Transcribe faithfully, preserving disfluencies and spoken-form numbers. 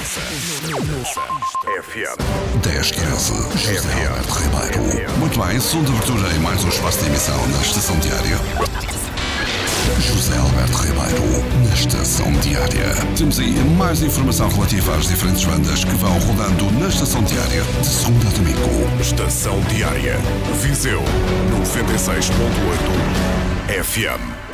F M dez quinze, José Alberto Ribeiro. Muito bem, som de abertura em mais um espaço de emissão na Estação Diária. José Alberto Ribeiro, na Estação Diária. Temos aí mais informação relativa às diferentes bandas que vão rodando na Estação Diária, de segunda a domingo. Estação Diária, Viseu, noventa e seis ponto oito F M.